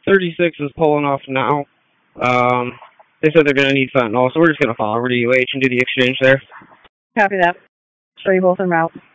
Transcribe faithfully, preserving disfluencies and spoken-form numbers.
thirty-six is pulling off now. Um, they said they're going to need fentanyl, so we're just going to follow over to U H and do the exchange there. Copy that. Show you both en route.